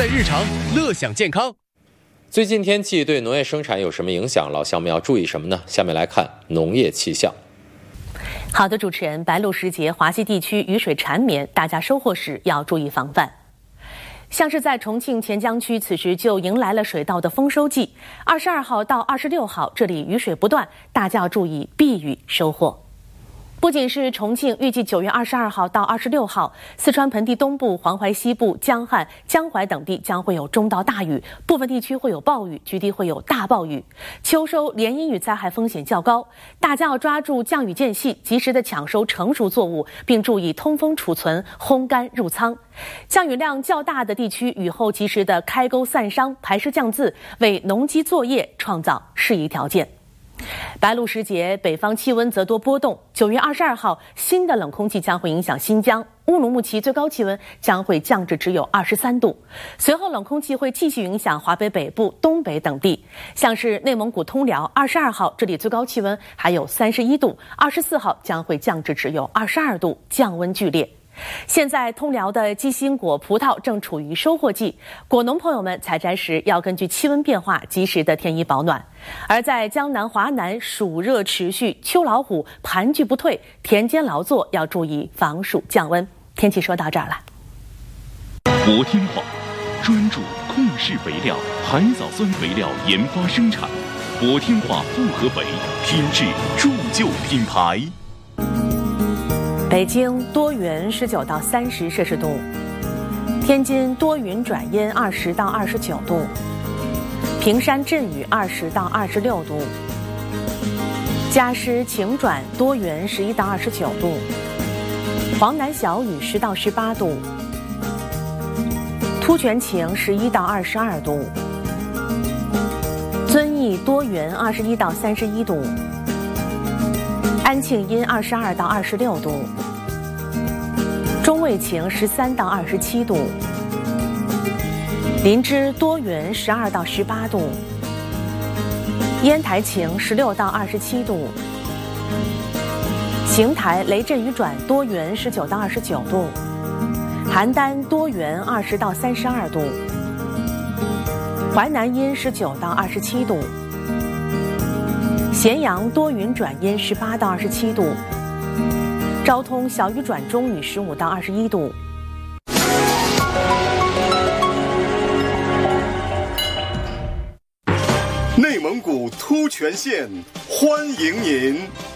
在日常，乐享健康。 最近天气对农业生产有什么影响？老乡们要注意什么呢？下面来看农业气象。 好的，主持人，白露时节，华西地区雨水缠绵，大家收获时要注意防范。像是在重庆黔江区，此时就迎来了水稻的丰收季。22号到26号，这里雨水不断，大家要注意避雨收获。不仅是重庆，预计9月22号到26号，四川盆地东部、黄淮西部、江汉、江淮等地将会有中到大雨，部分地区会有暴雨，局地会有大暴雨。秋收连阴雨灾害风险较高，大家要抓住降雨间隙，及时的抢收成熟作物，并注意通风储存、烘干入仓。降雨量较大的地区，雨后及时的开沟散商、排湿降渍，为农机作业创造适宜条件。白露时节，北方气温则多波动。9月22号，新的冷空气将会影响新疆，乌鲁木齐最高气温将会降至只有23度。随后，冷空气会继续影响华北北部、东北等地，像是内蒙古通辽，22号这里最高气温还有31度，24号将会降至只有22度，降温剧烈。现在通辽的鸡心果、葡萄正处于收获季，果农朋友们采摘时要根据气温变化及时的添衣保暖。而在江南、华南，暑热持续，秋老虎盘踞不退，田间劳作要注意防暑降温。天气说到这儿了。 博天化专注控制肥料、海藻酸肥料研发生产，博天化复合肥品质铸就品牌。 北京多云19到30摄氏度，天津多云转阴20到29度，平山阵雨20到26度，嘉施晴转多云11到29度，黄南小雨10到18度，突厥晴11到22度，遵义多云21到31度，安庆阴22到26度，中卫晴13到27度，林芝多云12到18度，烟台晴16到27度，邢台雷阵雨转多云19到29度，邯郸多云20到32度，淮南阴19到27度，咸阳多云转阴18到27度，昭通小雨转中雨15到21度。 内蒙古突厥县欢迎您。